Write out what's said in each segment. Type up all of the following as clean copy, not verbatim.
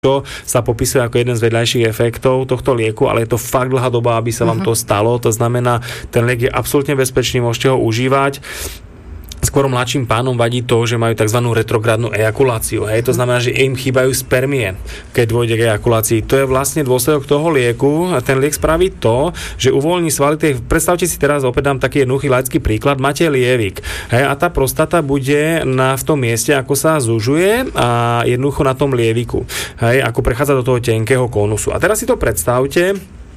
čo sa popisuje ako jeden z vedľajších efektov tohto lieku, ale je to fakt dlhá doba, aby sa vám to stalo. To znamená, ten liek je absolútne bezpečný, môžete ho užívať. Skôr mladším pánom vadí to, že majú tzv. Retrográdnu ejakuláciu. Hej? To znamená, že im chýbajú spermie, keď dôjde k ejakulácii. To je vlastne dôsledok toho lieku a ten liek spraví to, že uvoľní svaly. Predstavte si teraz, opäť dám taký jednoduchý laický príklad, máte lievik. Hej? A tá prostata bude v tom mieste, ako sa zužuje a jednoducho na tom lieviku. Hej? Ako prechádza do toho tenkého konusu. A teraz si to predstavte,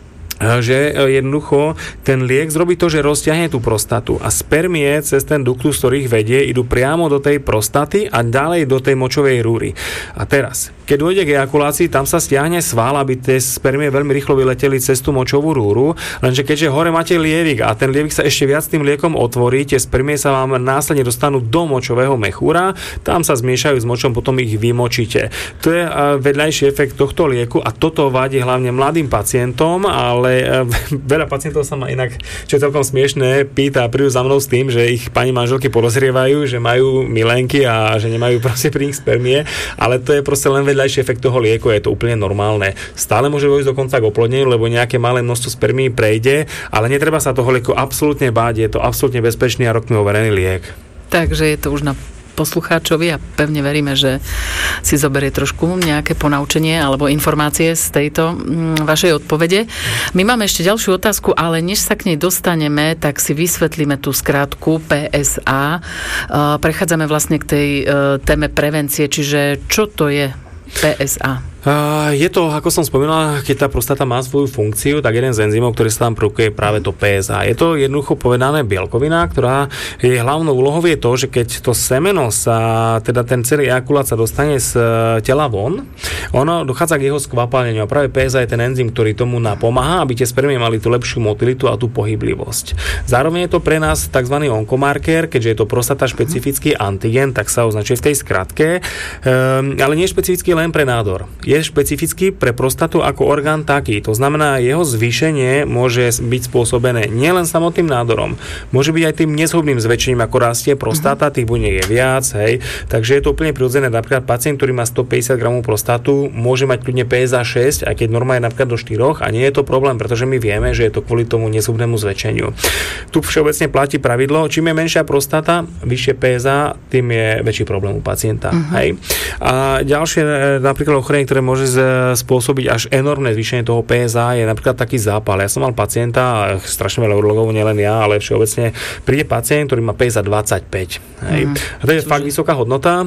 že jednoducho ten liek zrobí to, že rozťahne tú prostatu a spermie cez ten duktus, ktorých vedie, idú priamo do tej prostaty a ďalej do tej močovej rúry. A teraz, keď dôjde k ejakulácii, tam sa stiahne sval, aby tie spermie veľmi rýchlo vyleteli cez tú močovú rúru, lenže keďže hore máte lievik a ten lievik sa ešte viac tým liekom otvorí, tie spermie sa vám následne dostanú do močového mechúra, tam sa zmiešajú s močom, potom ich vymočíte. To je vedľajší efekt tohto lieku a toto vadí hlavne mladým pacientom, ale veľa pacientov sa ma inak, čo je celkom smiešné, pýta a prídu za mnou s tým, že ich pani manželky podozrievajú, že majú milenky a že nemajú proste pri nich spermie, ale to je proste len vedľajší efekt toho lieku, je to úplne normálne. Stále môže dôjsť dokonca k oplodneniu, lebo nejaké malé množstvo spermií prejde, ale netreba sa toho lieku absolútne báť, je to absolútne bezpečný a rokmi overený liek. Takže je to už na poslucháčovi a pevne veríme, že si zoberie trošku nejaké ponaučenie alebo informácie z tejto vašej odpovede. My máme ešte ďalšiu otázku, ale než sa k nej dostaneme, tak si vysvetlíme tú skratku PSA. Prechádzame vlastne k tej téme prevencie, čiže čo to je PSA? Je to, ako som spomínal, keď tá prostata má svoju funkciu, tak jeden z enzymov, ktorý sa tam produkuje, je práve to PSA. Je to jednoducho povedané bielkovina, ktorá je hlavnou úlohou je to, že keď to semeno sa, teda ten celý ejakulát sa dostane z tela von, ono dochádza k jeho skvapalneniu a práve PSA je ten enzym, ktorý tomu napomáha, aby tie spermie mali tú lepšiu motilitu a tú pohyblivosť. Zároveň je to pre nás tzv. Onkomarker, keďže je to prostata špecifický antigen, tak sa označuje v tej skratke, ale nie špecificky len pre nádor. Je špecificky pre prostatu ako orgán taký. To znamená, jeho zvýšenie môže byť spôsobené nielen samotným nádorom, môže byť aj tým nezhubným zväčšením, ako rastie prostata, tých buniek je viac, hej. Takže je to úplne prirodzené. Napríklad pacient, ktorý má 150 gramov prostatu, môže mať kľudne PSA 6, aj keď norma je napríklad do 4, a nie je to problém, pretože my vieme, že je to kvôli tomu nezhubnému zväčšeniu. Tu všeobecne platí pravidlo, čím je menšia prostata, vyššie PSA, tým je väčší problém u pacienta, hej. A ďalšie napríklad ochorenie, ktoré môže spôsobiť až enormné zvýšenie toho PSA, je napríklad taký zápal. Ja som mal pacienta, strašne veľa urologov, nielen ja, ale všeobecne príde pacient, ktorý má PSA 25. Hej. A to je fakt vysoká hodnota.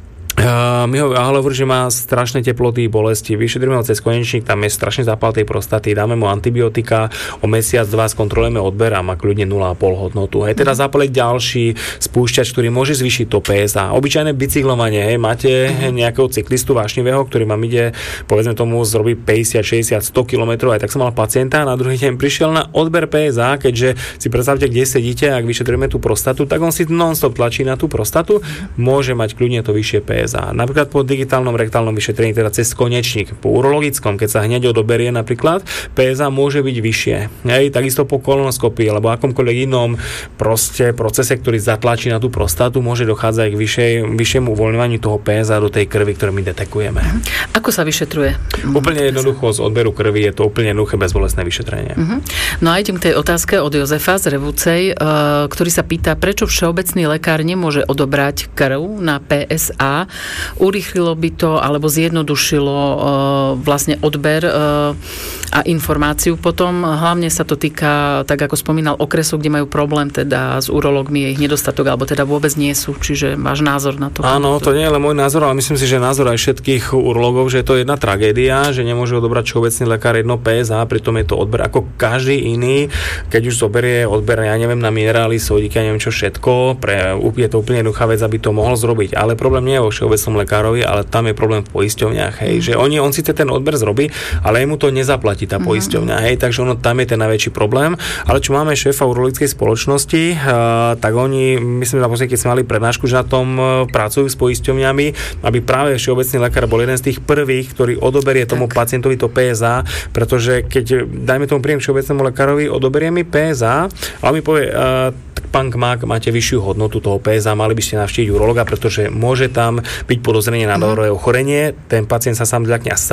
My ho hovorí, že má strašné teploty, bolesti, vyšetrujeme ho cez konečník, tam je strašný zápal tej prostaty, dáme mu antibiotika, o mesiac, dva skontrolujeme odber a má kľudne 0,5 hodnotu. Hej, teda zápal je ďalší spúšťač, ktorý môže zvýšiť to PSA. Obyčajné bicyklovanie, hej, máte nejakého cyklistu vášnivého, ktorý vám ide, povedzme tomu, zrobí 50, 60, 100 km, aj tak som mal pacienta, na druhý deň prišiel na odber PSA, keďže si predstavte, kde sedíte, ak vyšetrujeme tú prostatu, tak on si non-stop tlačí na tú prostatu, môže mať kľudne to vyššie PSA. Napríklad po digitálnom rektálnom vyšetrení, teda cez konečník, po urologickom, keď sa hneď odoberie napríklad, PSA môže byť vyššie. Hej, takisto po kolonoskopii alebo akomkoľvek inom proste procese, ktorý zatlačí na tú prostatu, môže dochádzať k vyššiemu uvoľňovaniu toho PSA do tej krvi, ktorú my detekujeme. Ako sa vyšetruje? Úplne jednoducho z odberu krvi, je to úplne jednoduché bezbolestné vyšetrenie. No a idem k tej otázke od Jozefa z Revúcej, ktorý sa pýta, prečo všeobecný lekár nemôže odobrať krv na PSA. Urýchlilo by to, alebo zjednodušilo vlastne odber a informáciu potom. Hlavne sa to týka, tak ako spomínal, okresov, kde majú problém teda s urológmi, je ich nedostatok, alebo teda vôbec nie sú. Čiže máš názor na to? Áno, to nie je len môj názor, ale myslím si, že názor aj všetkých urológov, že je to jedna tragédia, že nemôže odobrať všeobecný lekár jedno PSA, pritom je to odber ako každý iný, keď už zoberie odber, ja neviem, na minerály, sodíky, ja neviem čo všetko, je to úplne jednoduchá vec, aby to mohol zrobiť. Ale problém nie je vo všeobecnom lekárovi, ale tam je problém v poisťovniach, hej, že on síce ten odber zrobí, ale mu to nezaplatí tá poisťovňa, hej, takže tam je ten najväčší problém. Ale čo máme šéfa urologickej spoločnosti, tak oni, myslím, že keď sme mali prednášku, že na tom pracujú s poisťovňami, aby práve všeobecný lekár bol jeden z tých prvých, ktorý odoberie tomu pacientovi to PSA, pretože keď dajme tomu príjem všeobecnému lekárovi, odoberie mi PSA, a on mi povie, tak pán Kmák, máte vyššiu hodnotu toho PSA, mali by ste navštíviť urologa, pretože môže tam byť podozrenie na nádorové ochorenie. Ten pacient sa sám zľakne a